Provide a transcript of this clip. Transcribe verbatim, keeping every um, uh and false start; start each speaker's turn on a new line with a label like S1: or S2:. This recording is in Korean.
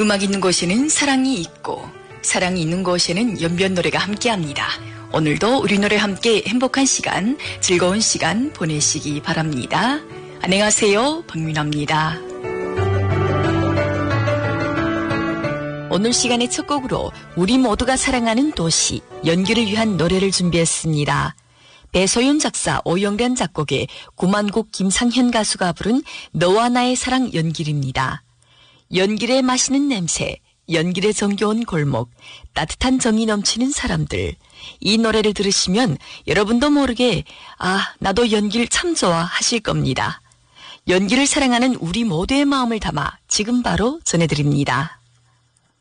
S1: 음악 있는 곳에는 사랑이 있고 사랑이 있는 곳에는 연변 노래가 함께합니다. 오늘도 우리 노래 함께 행복한 시간, 즐거운 시간 보내시기 바랍니다. 안녕하세요, 박민아입니다. 오늘 시간의 첫 곡으로 우리 모두가 사랑하는 도시, 연기를 위한 노래를 준비했습니다. 배소윤 작사, 오영란 작곡의 구만국 김상현 가수가 부른 너와 나의 사랑 연길입니다. 연길의 마시는 냄새, 연길의 정겨운 골목, 따뜻한 정이 넘치는 사람들. 이 노래를 들으시면 여러분도 모르게 아, 나도 연길 참 좋아 하실 겁니다. 연길을 사랑하는 우리 모두의 마음을 담아 지금 바로 전해드립니다.